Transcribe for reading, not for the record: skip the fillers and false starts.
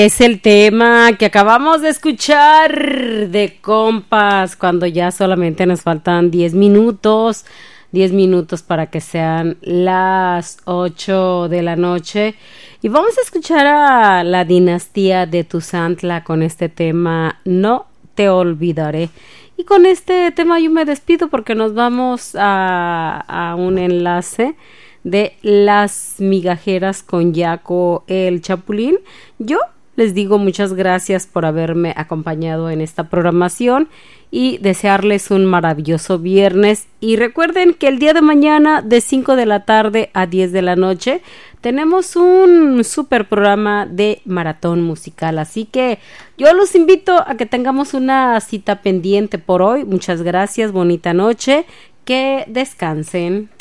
Es el tema que acabamos de escuchar de Compas, cuando ya solamente nos faltan 10 minutos para que sean las 8 de la noche. Y vamos a escuchar a la dinastía de Tuzantla con este tema No te olvidaré. Y con este tema yo me despido porque nos vamos a un enlace de Las Migajeras con Yaco el Chapulín. Yo les digo muchas gracias por haberme acompañado en esta programación y desearles un maravilloso viernes. Y recuerden que el día de mañana de 5 de la tarde a 10 de la noche tenemos un super programa de maratón musical. Así que yo los invito a que tengamos una cita pendiente por hoy. Muchas gracias, bonita noche, que descansen.